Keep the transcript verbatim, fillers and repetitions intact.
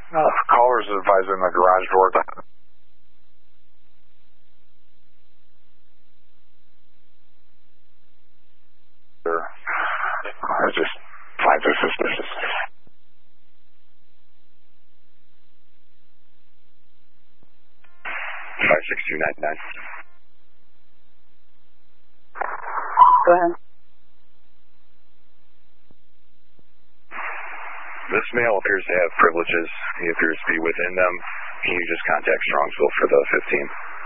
Uh, callers advised in the garage door. I just find this suspicious. five six two nine nine. Go ahead. This male appears to have privileges. He appears to be within them. Can you just contact Strongsville for the fifteen?